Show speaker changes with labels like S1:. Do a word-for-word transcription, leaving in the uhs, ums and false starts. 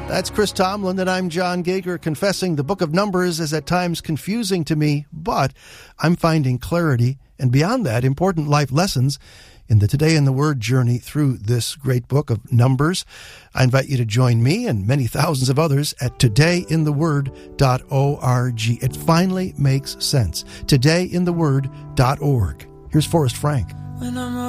S1: That's Chris Tomlin, and I'm John Gager, confessing the book of Numbers is at times confusing to me, but I'm finding clarity and beyond that, important life lessons in the Today in the Word journey through this great book of Numbers. I invite you to join me and many thousands of others at today in the word dot org. It finally makes sense. today in the word dot org. Here's Forrest Frank. When I'm